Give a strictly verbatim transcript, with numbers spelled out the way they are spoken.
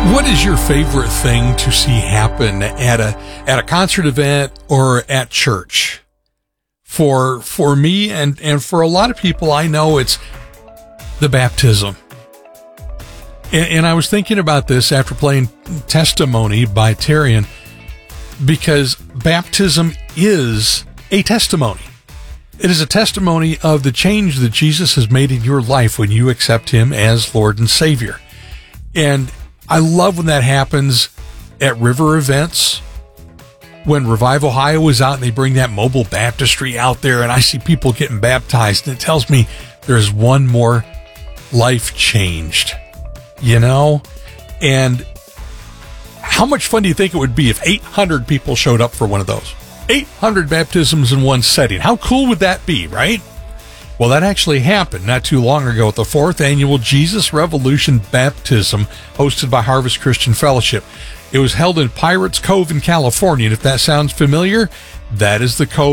What is your favorite thing to see happen at a at a concert event or at church? For for me and, and for a lot of people I know, it's the baptism. And, and I was thinking about this after playing Testimony by Tarian, because baptism is a testimony. It is a testimony of the change that Jesus has made in your life when you accept him as Lord and Savior. And I love when that happens at river events. When Revive Ohio is out and they bring that mobile baptistry out there and I see people getting baptized, and it tells me there's one more life changed, you know? And how much fun do you think it would be if eight hundred people showed up for one of those? eight hundred baptisms in one setting. How cool would that be, right? Well, that actually happened not too long ago at the fourth annual Jesus Revolution Baptism hosted by Harvest Christian Fellowship. It was held in Pirates Cove in California, and if that sounds familiar, that is the cove